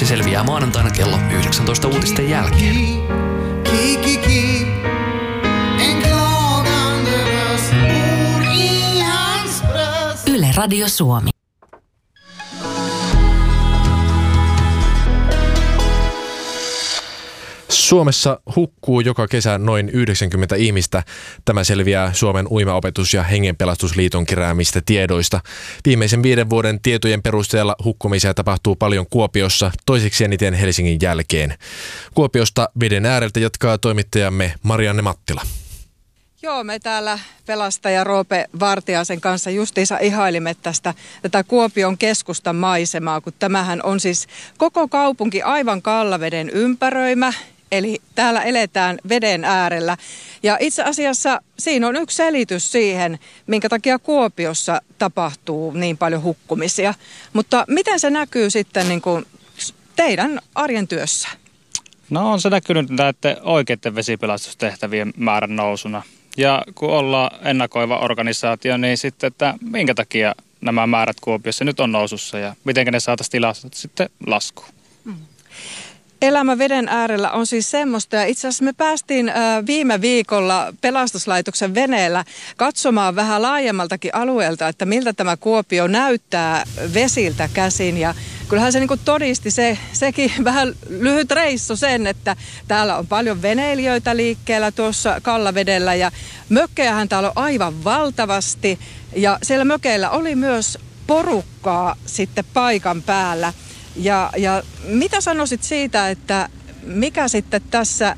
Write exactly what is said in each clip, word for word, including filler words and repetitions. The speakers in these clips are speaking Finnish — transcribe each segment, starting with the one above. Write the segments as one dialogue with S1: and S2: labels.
S1: Se selviää maanantaina kello yhdeksäntoista uutisten jälkeen.
S2: Yle Radio Suomi.
S3: Suomessa hukkuu joka kesä noin yhdeksänkymmentä ihmistä. Tämä selviää Suomen uimaopetus- ja hengenpelastusliiton keräämistä tiedoista. Viimeisen viiden vuoden tietojen perusteella hukkumisia tapahtuu paljon Kuopiossa, toiseksi eniten Helsingin jälkeen. Kuopiosta veden ääreltä jatkaa toimittajamme Marianne Mattila.
S4: Joo, me täällä pelastaja Roope Vartiaisen kanssa justiinsa ihailimme tästä tätä Kuopion keskustan maisemaa, kun tämähän on siis koko kaupunki aivan Kallaveden ympäröimä. Eli täällä eletään veden äärellä. Ja itse asiassa siinä on yksi selitys siihen, minkä takia Kuopiossa tapahtuu niin paljon hukkumisia. Mutta miten se näkyy sitten niin kuin teidän arjen työssä?
S5: No on se näkynyt näiden oikeiden vesipelastustehtävien määrän nousuna. Ja kun ollaan ennakoiva organisaatio, niin sitten, että minkä takia nämä määrät Kuopiossa nyt on nousussa ja miten ne saataisiin tilastot sitten laskuun. Mm.
S4: Elämä veden äärellä on siis semmoista, ja itse asiassa me päästiin äh, viime viikolla pelastuslaitoksen veneellä katsomaan vähän laajemmaltakin alueelta, että miltä tämä Kuopio näyttää vesiltä käsin, ja kyllähän se niin kuin todisti se, sekin vähän lyhyt reissu sen, että täällä on paljon veneilijöitä liikkeellä tuossa Kallavedellä, ja mökkejähän täällä on aivan valtavasti, ja siellä mökeillä oli myös porukkaa sitten paikan päällä. Ja, ja mitä sanoisit siitä, että mikä sitten tässä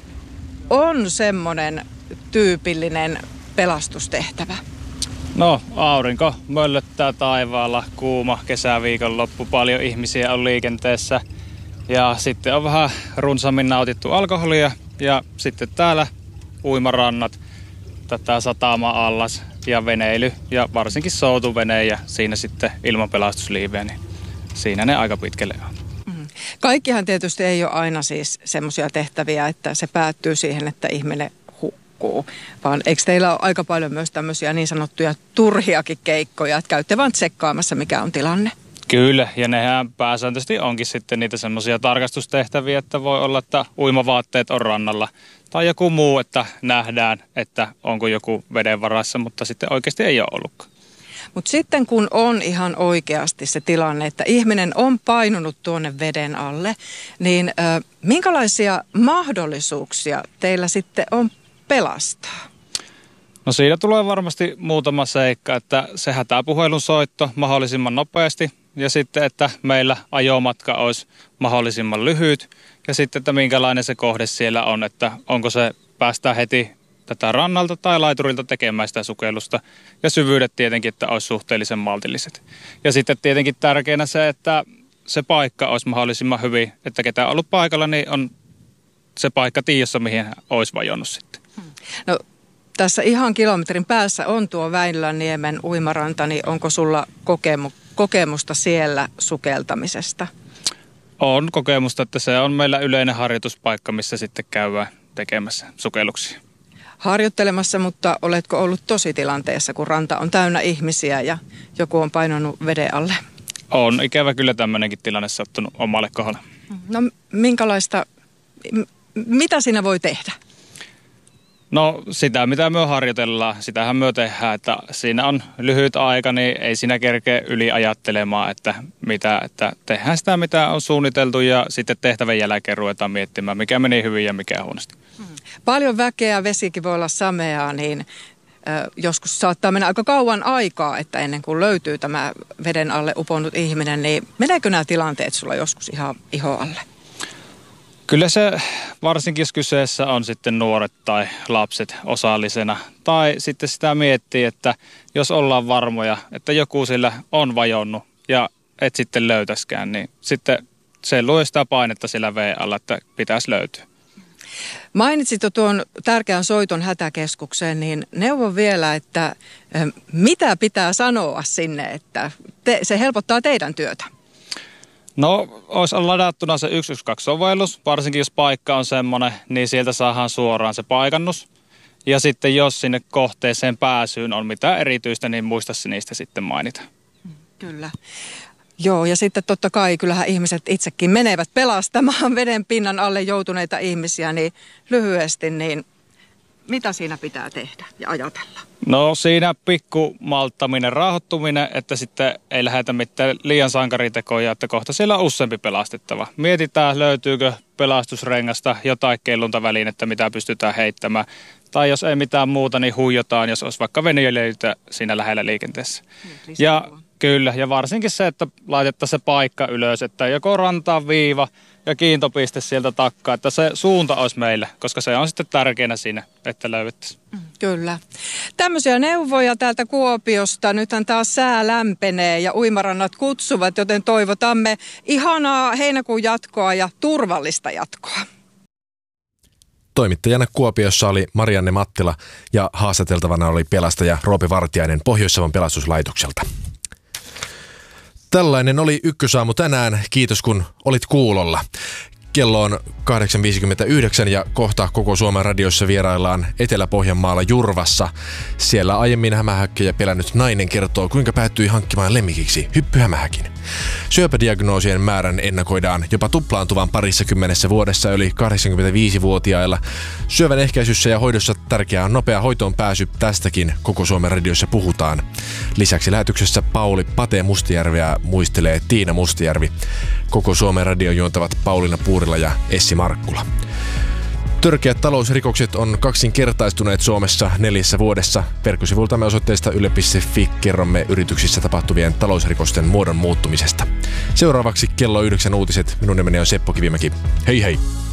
S4: on semmoinen tyypillinen pelastustehtävä?
S5: No aurinko möllöttää taivaalla, kuuma kesäviikonloppu, paljon ihmisiä on liikenteessä ja sitten on vähän runsaammin nautittu alkoholia ja sitten täällä uimarannat, tätä satama-allas ja veneily ja varsinkin soutuvene ja siinä sitten ilman pelastusliiveä, niin siinä ne aika pitkälle on. Mm.
S4: Kaikkihan tietysti ei ole aina siis semmoisia tehtäviä, että se päättyy siihen, että ihminen hukkuu. Vaan eikö teillä ole aika paljon myös tämmöisiä niin sanottuja turhiakin keikkoja, että käytte vaan tsekkaamassa, mikä on tilanne?
S5: Kyllä, ja nehän pääsääntöisesti onkin sitten niitä semmoisia tarkastustehtäviä, että voi olla, että uimavaatteet on rannalla. Tai joku muu, että nähdään, että onko joku veden varassa, mutta sitten oikeasti ei ole ollutkaan.
S4: Mutta sitten kun on ihan oikeasti se tilanne, että ihminen on painunut tuonne veden alle, niin ö, minkälaisia mahdollisuuksia teillä sitten on pelastaa?
S5: No siinä tulee varmasti muutama seikka, että se hätäpuhelun soitto mahdollisimman nopeasti ja sitten, että meillä ajomatka olisi mahdollisimman lyhyt ja sitten, että minkälainen se kohde siellä on, että onko se päästään heti tätä rannalta tai laiturilta tekemään sitä sukellusta ja syvyydet tietenkin, että olisi suhteellisen maltilliset. Ja sitten tietenkin tärkeänä se, että se paikka olisi mahdollisimman hyvin, että ketä on ollut paikalla, niin on se paikka tiedossa, mihin olisi vajonnut sitten.
S4: No tässä ihan kilometrin päässä on tuo Väinölänniemen uimaranta, niin onko sulla kokemu- kokemusta siellä sukeltamisesta?
S5: On kokemusta, että se on meillä yleinen harjoituspaikka, missä sitten käydään tekemässä sukelluksia.
S4: Harjoittelemassa, mutta oletko ollut tositilanteessa, kun ranta on täynnä ihmisiä ja joku on painanut veden alle?
S5: On ikävä kyllä tämmöinenkin tilanne sattunut omalle kohdalle.
S4: No minkälaista, m- mitä siinä voi tehdä?
S5: No sitä, mitä me harjoitellaan, sitähän me tehdään, että siinä on lyhyt aika, niin ei siinä kerkeä yli ajattelemaan, että, mitä, että tehdään sitä, mitä on suunniteltu ja sitten tehtävän jälkeen ruvetaan miettimään, mikä meni hyvin ja mikä huonosti.
S4: Paljon väkeä, vesikin voi olla sameaa, niin ö, joskus saattaa mennä aika kauan aikaa, että ennen kuin löytyy tämä veden alle uponnut ihminen, niin meneekö nämä tilanteet sulla joskus ihan iho alle?
S5: Kyllä se, varsinkin jos kyseessä on sitten nuoret tai lapset osallisena, tai sitten sitä miettii, että jos ollaan varmoja, että joku sillä on vajonnut ja et sitten löytäskään, niin sitten se luo sitä painetta sillä veden alla, että pitäisi löytyä.
S4: Mainitsit jo tuon tärkeän soiton hätäkeskukseen, niin neuvon vielä, että mitä pitää sanoa sinne, että te, se helpottaa teidän työtä.
S5: No, olisi ladattuna se yksi yksi kaksi-sovellus, varsinkin jos paikka on semmoinen, niin sieltä saadaan suoraan se paikannus. Ja sitten jos sinne kohteeseen pääsyyn on mitään erityistä, niin muista niistä sitten mainita.
S4: Kyllä. Joo, ja sitten totta kai kyllähän ihmiset itsekin menevät pelastamaan veden pinnan alle joutuneita ihmisiä, niin lyhyesti, niin mitä siinä pitää tehdä ja ajatella?
S5: No siinä pikku malttaminen, rauhoittuminen, että sitten ei lähdetä mitään liian sankaritekoja, että kohta siellä on useampi pelastettava. Mietitään, löytyykö pelastusrengasta jotain kelluntavälinettä, mitä pystytään heittämään. Tai jos ei mitään muuta, niin huijotaan, jos olisi vaikka veneilijöitä siinä lähellä liikenteessä. Ja kyllä, ja varsinkin se, että laitettaisiin se paikka ylös, että joko rantaan viiva ja kiintopiste sieltä takkaa, että se suunta olisi meille, koska se on sitten tärkeänä siinä, että löydettäisiin.
S4: Kyllä. Tämmöisiä neuvoja täältä Kuopiosta. Nythän taas sää lämpenee ja uimarannat kutsuvat, joten toivotamme ihanaa heinäkuun jatkoa ja turvallista jatkoa.
S3: Toimittajana Kuopiossa oli Marianne Mattila ja haastateltavana oli pelastaja Roope Vartiainen Pohjois-Savon pelastuslaitokselta. Tällainen oli Ykkösaamu tänään. Kiitos kun olit kuulolla. Kello on kahdeksan viisikymmentäyhdeksän ja kohta Koko Suomen radiossa vieraillaan Etelä-Pohjanmaalla Jurvassa. Siellä aiemmin hämähäkkejä pelännyt nainen kertoo, kuinka päättyi hankkimaan lemmikiksi hyppyhämähäkin. Syöpädiagnoosien määrän ennakoidaan jopa tuplaantuvan parissa kymmenessä vuodessa yli kahdeksankymmentäviisivuotiailla. Syövän ehkäisyssä ja hoidossa tärkeää on nopea hoitoon pääsy. Tästäkin Koko Suomen radiossa puhutaan. Lisäksi lähetyksessä Pauli Pate Mustijärveä muistelee Tiina Mustijärvi. Koko Suomen radio juontavat Pauliina Puurila ja Essi Markkula. Törkeät talousrikokset on kaksinkertaistuneet Suomessa neljässä vuodessa. Verkkosivultamme osoitteesta yle piste fi kerromme yrityksissä tapahtuvien talousrikosten muodon muuttumisesta. Seuraavaksi kello yhdeksän uutiset. Minun nimeni on Seppo Kivimäki. Hei hei!